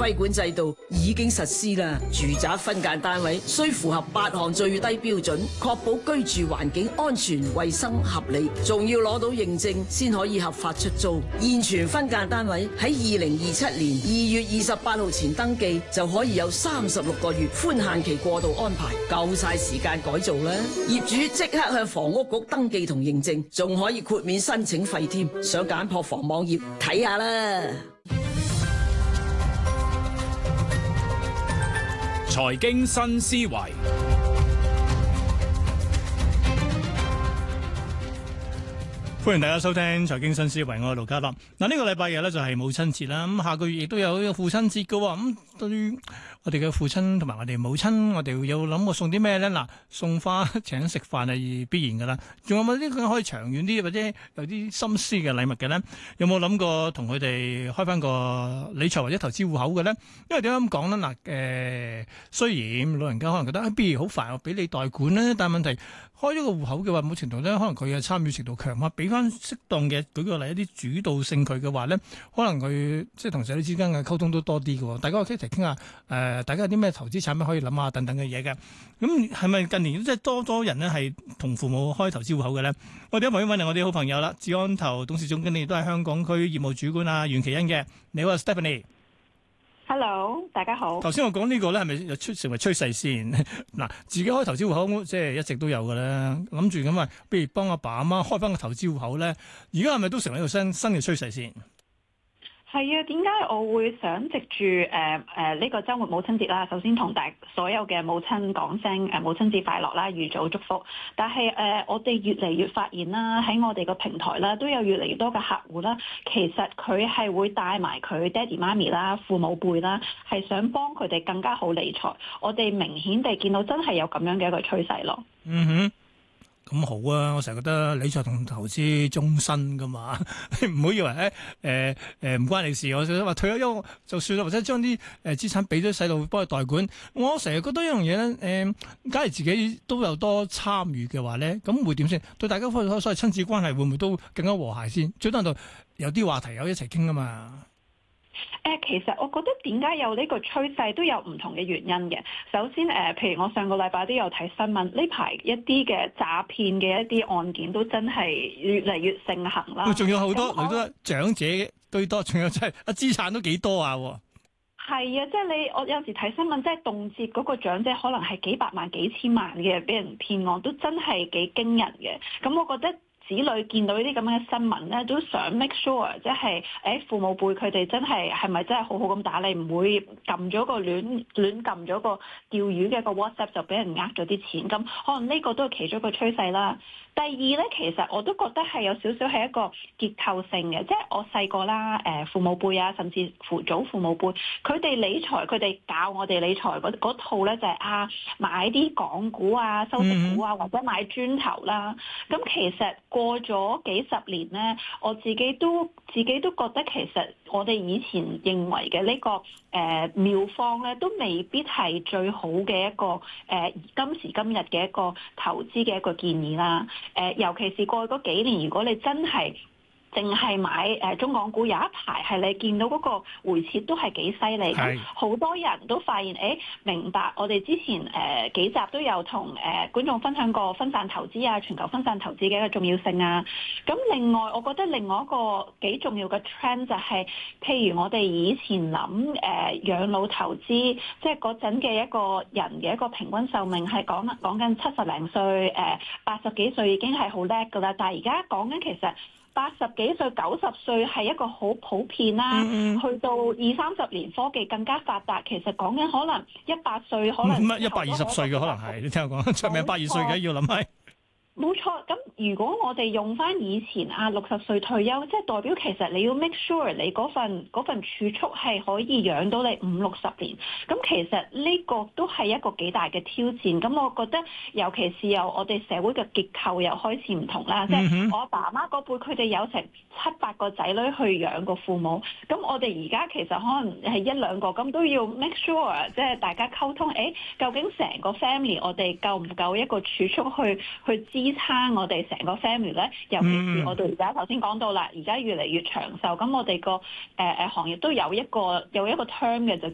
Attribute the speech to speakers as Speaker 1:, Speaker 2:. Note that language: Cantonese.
Speaker 1: 規管制度已經實施啦。住宅分間單位需符合8項最低標準，確保居住環境安全、衛生、合理，仲要攞到認證先可以合法出租。現存分間單位喺2027年2月28號前登記，就可以有36個月寬限期過渡安排，夠晒時間改造啦。業主即刻向房屋局登記同認證，仲可以豁免申請費添。想揀破房網頁睇下啦。
Speaker 2: 財經新思維，
Speaker 3: 歡迎大家收聽財經新思維，我係盧家樂。嗱，呢個禮拜日咧就係母親節啦，咁下個月亦都有呢個父親節噶。咁對於我哋嘅父親同埋我哋母親，我哋有諗過送啲咩咧？嗱，送花請食飯係必然噶啦，仲有冇啲可以長遠啲或者有啲心思嘅禮物嘅咧？有冇諗過同佢哋開翻個理財或者投資戶口嘅咧？因為點解咁講咧？嗱，雖然老人家可能覺得不如好煩，我俾你代管咧，但係問題開咗個戶口嘅話，某程度咧，可能佢嘅參與程度強啊，俾翻適當嘅舉個例一啲主導性佢嘅話咧，可能佢即係同仔女之間嘅溝通都多啲嘅。大家可以一齊傾下大家有啲咩投資產品可以諗下等等嘅嘢嘅。咁係咪近年即係多人咧係同父母開投資戶口嘅咧？我哋一旁邊揾嚟我哋好朋友啦，智安投董事總經理都係香港區業務主管啊袁其恩嘅。你好啊
Speaker 4: Stephanie。Hello， 大家好。
Speaker 3: 頭先我講呢個咧係咪成為趨勢先？嗱，自己開投資戶口即係一直都有嘅啦，諗住咁啊，不如幫阿爸阿媽開翻個投資戶口咧。而家係咪都成為一個新嘅趨勢先？
Speaker 4: 係啊，點解我會想藉住呢個週末母親節啦，首先同所有嘅母親講聲母親節快樂啦，預早祝福。但係我哋越嚟越發現啦，喺我哋個平台啦，都有越嚟越多嘅客戶啦，其實佢係會帶埋佢爹哋媽咪啦、父母輩啦，係想幫佢哋更加好理財。我哋明顯地見到真係有咁樣嘅一個趨勢咯。
Speaker 3: 嗯哼。咁好啊！我成日覺得理財同投資終身噶嘛，你唔好以為唔關你事。我想話退咗休就算啦，或者將啲資產俾咗細路幫佢代管。我成日覺得一樣嘢咧，假如自己都有多參與嘅話咧，咁會點先？對大家所謂親子關係會唔會都更加和諧先？最多度有啲話題有一齊傾啊嘛。
Speaker 4: 其實我覺得點解有呢個趨勢都有唔同嘅原因嘅。首先譬如我上個禮拜都有睇新聞，呢排一啲嘅詐騙嘅一啲案件都真係越嚟越盛行啦。
Speaker 3: 仲有好多好多長者居多，仲有真係資產都幾多啊。
Speaker 4: 係啊，即係我有時睇新聞，即係動輒嗰個長者可能係幾百萬、幾千萬嘅俾人騙案，都真係幾驚人嘅。咁我覺得子女見到呢啲咁嘅新聞咧，都想 make sure 即係父母輩佢哋真係咪真係好好咁打理，唔會撳咗個亂撳咗個釣魚嘅個 WhatsApp 就俾人呃咗啲錢。咁可能呢個都係其中一個趨勢啦。第二咧，其實我都覺得係有少少係一個結構性嘅，即係我細個啦，父母輩啊，甚至乎祖父母輩，佢哋理財，佢哋教我哋理財嗰套咧就係買啲港股啊、收息股啊，或者買磚頭啦。咁其實過咗幾十年咧，我自己都覺得其實我哋以前認為嘅呢個妙方咧，都未必係最好嘅一個今時今日嘅一個投資嘅一個建議啦。尤其是過去嗰幾年，如果你真係淨係買中港股，有一排係你見到嗰個回撤都係幾犀利，咁好多人都發現明白我哋之前幾集都有同觀眾分享過分散投資啊、全球分散投資嘅一個重要性啊。咁另外我覺得另外一個幾重要嘅 trend 就係，譬如我哋以前諗養老投資，即係嗰陣嘅一個人嘅一個平均壽命係講緊70零歲80幾歲已經係好叻㗎啦，但係而家講緊其實80幾歲、90歲係一個好普遍啦。去到20-30年科技更加發達，其實講緊可能100歲，可能
Speaker 3: 120歲嘅可能係，你聽我講，出名120歲嘅要諗係。
Speaker 4: 冇錯，咁如果我哋用翻以前60歲退休，即係代表其實你要 make sure 你嗰份儲蓄係可以養到你50-60年，咁其實呢個都係一個幾大嘅挑戰。咁我覺得尤其是由我哋社會嘅結構又開始唔同啦，即係我阿爸阿媽嗰輩，佢哋有成7-8個仔女去養個父母，咁我哋而家其實可能係1-2個，咁都要 make sure 即係大家溝通，究竟成個 family 我哋夠唔夠一個儲蓄去支撐我哋成個 family 咧？尤其是我哋而家頭先講到啦，而家越嚟越長壽，咁我哋個行業都有一個term 嘅就